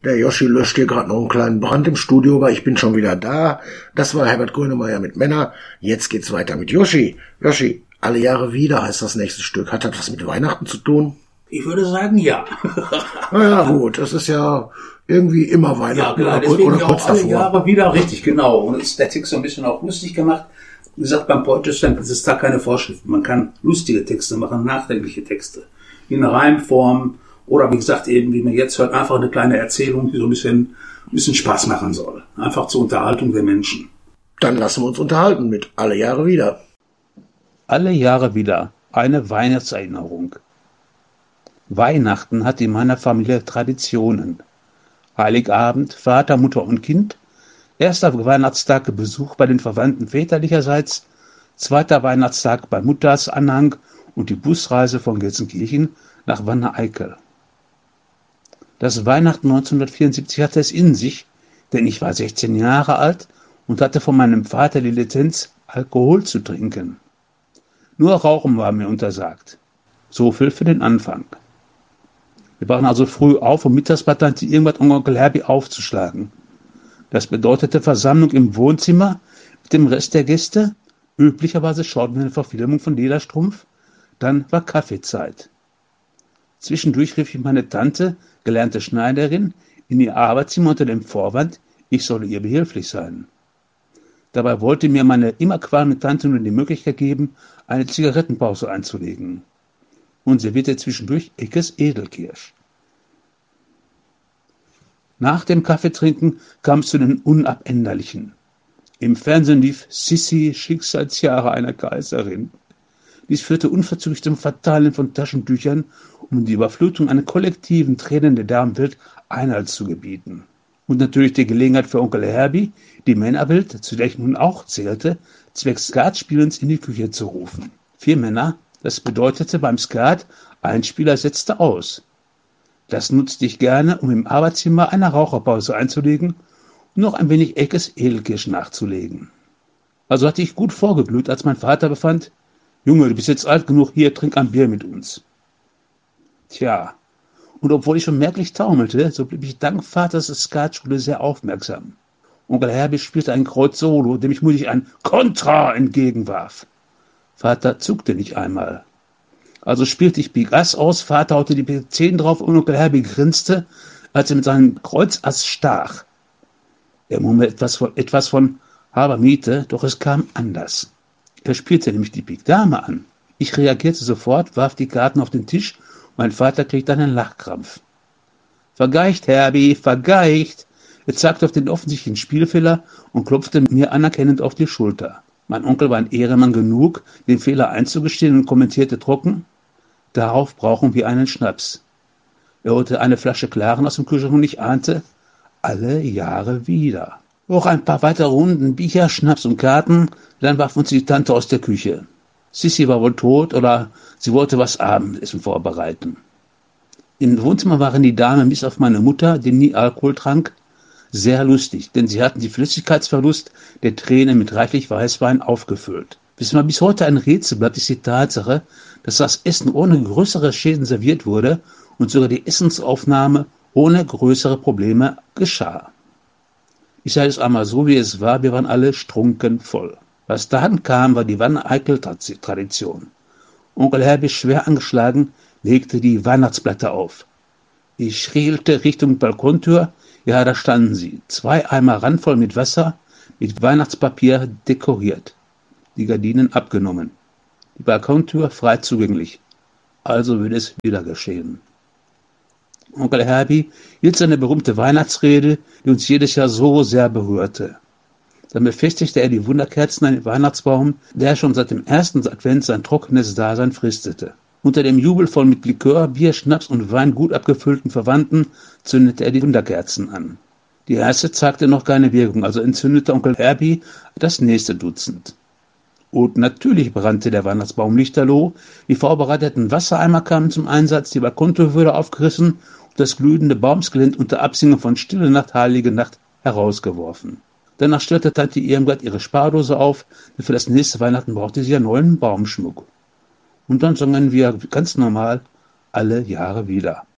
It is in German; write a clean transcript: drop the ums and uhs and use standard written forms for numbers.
Der Joschi löscht hier gerade noch einen kleinen Brand im Studio, aber ich bin schon wieder da. Das war Herbert Grönemeyer mit Männer. Jetzt geht's weiter mit Joschi. Joschi, alle Jahre wieder heißt das nächste Stück. Hat das was mit Weihnachten zu tun? Ich würde sagen, ja. Naja, gut, das ist ja irgendwie immer Weihnachten ja, deswegen oder kurz alle davor. Jahre wieder, richtig, genau. Und ist der Text so ein bisschen auch lustig gemacht. Wie gesagt, beim Poetry Slam gibt es da keine Vorschriften. Man kann lustige Texte machen, nachdenkliche Texte. In Reimform oder wie gesagt, eben, wie man jetzt hört, einfach eine kleine Erzählung, die so ein bisschen Spaß machen soll. Einfach zur Unterhaltung der Menschen. Dann lassen wir uns unterhalten mit Alle Jahre wieder. Alle Jahre wieder eine Weihnachtserinnerung. Weihnachten hat in meiner Familie Traditionen. Heiligabend, Vater, Mutter und Kind. Erster Weihnachtstag Besuch bei den Verwandten väterlicherseits. Zweiter Weihnachtstag bei Mutters Anhang und die Busreise von Gelsenkirchen nach Wanne-Eickel. Das Weihnachten 1974 hatte es in sich, denn ich war 16 Jahre alt und hatte von meinem Vater die Lizenz, Alkohol zu trinken. Nur Rauchen war mir untersagt. So viel für den Anfang. Wir waren also früh auf, um mittags bei Tante Irmgard und Onkel Herbie aufzuschlagen. Das bedeutete Versammlung im Wohnzimmer mit dem Rest der Gäste. Üblicherweise schauten wir eine Verfilmung von Lederstrumpf. Dann war Kaffeezeit. Zwischendurch rief ich meine Tante, gelernte Schneiderin, in ihr Arbeitszimmer unter dem Vorwand, ich solle ihr behilflich sein. Dabei wollte mir meine immer qualmende Tante nur die Möglichkeit geben, eine Zigarettenpause einzulegen. Und servierte zwischendurch Eckes Edelkirsch. Nach dem Kaffeetrinken kam es zu den Unabänderlichen. Im Fernsehen lief Sissi, Schicksalsjahre einer Kaiserin. Dies führte unverzüglich zum Verteilen von Taschentüchern, um die Überflutung einer kollektiven Tränen der Damenwelt Einhalt zu gebieten. Und natürlich die Gelegenheit für Onkel Herbie, die Männerwelt, zu der ich nun auch zählte, zwecks Skatspielens in die Küche zu rufen. 4 Männer, das bedeutete beim Skat, ein Spieler setzte aus. Das nutzte ich gerne, um im Arbeitszimmer eine Raucherpause einzulegen und noch ein wenig Eckes Edelkirsch nachzulegen. Also hatte ich gut vorgeglüht, als mein Vater befand, Junge, du bist jetzt alt genug, hier, trink ein Bier mit uns. Tja, und obwohl ich schon merklich taumelte, so blieb ich dank Vaters Skatschule sehr aufmerksam. Onkel Herbie spielte ein Kreuz Solo, dem ich mutig ein Kontra entgegenwarf. Vater zuckte nicht einmal. Also spielte ich Pik Ass aus, Vater haute die Pik 10 drauf und Onkel Herbie grinste, als er mit seinem Kreuz Ass stach. Er murmelte etwas von Haber Miete, doch es kam anders. Er spielte nämlich die Pik Dame an. Ich reagierte sofort, warf die Karten auf den Tisch und mein Vater kriegte einen Lachkrampf. Vergeicht, Herbie, vergeicht! Er zeigte auf den offensichtlichen Spielfehler und klopfte mir anerkennend auf die Schulter. Mein Onkel war ein Ehrenmann genug, den Fehler einzugestehen und kommentierte trocken, darauf brauchen wir einen Schnaps. Er holte eine Flasche Klaren aus dem Kühlschrank und ich ahnte, alle Jahre wieder. Noch ein paar weitere Runden, Bier, Schnaps und Karten, dann warf uns die Tante aus der Küche. Sissi war wohl tot oder sie wollte was Abendessen vorbereiten. Im Wohnzimmer waren die Damen bis auf meine Mutter, die nie Alkohol trank, sehr lustig, denn sie hatten die Flüssigkeitsverlust der Tränen mit reichlich Weißwein aufgefüllt. Was mir bis heute ein Rätsel bleibt, ist die Tatsache, dass das Essen ohne größere Schäden serviert wurde und sogar die Essensaufnahme ohne größere Probleme geschah. Ich sage es einmal so, wie es war, wir waren alle strunken voll. Was dann kam, war die Wanne-Eickel-Tradition. Onkel Herbie, schwer angeschlagen, legte die Weihnachtsblätter auf. Ich schielte Richtung Balkontür, ja, da standen sie, 2 Eimer randvoll mit Wasser, mit Weihnachtspapier dekoriert, die Gardinen abgenommen, die Balkontür frei zugänglich. Also würde es wieder geschehen. Onkel Herbie hielt seine berühmte Weihnachtsrede, die uns jedes Jahr so sehr berührte. Dann befestigte er die Wunderkerzen an den Weihnachtsbaum, der schon seit dem ersten Advent sein trockenes Dasein fristete. Unter dem jubelvoll mit Likör, Bier, Schnaps und Wein gut abgefüllten Verwandten zündete er die Wunderkerzen an. Die erste zeigte noch keine Wirkung, also entzündete Onkel Herbie das nächste Dutzend. Und natürlich brannte der Weihnachtsbaum lichterloh, die vorbereiteten Wassereimer kamen zum Einsatz, die Balkontür wurde aufgerissen und das glühende Baumskelett unter Absingen von Stille Nacht, Heilige Nacht herausgeworfen. Danach stellte Tante Irmgard ihre Spardose auf, denn für das nächste Weihnachten brauchte sie ja neuen Baumschmuck. Und dann sangen wir ganz normal alle Jahre wieder.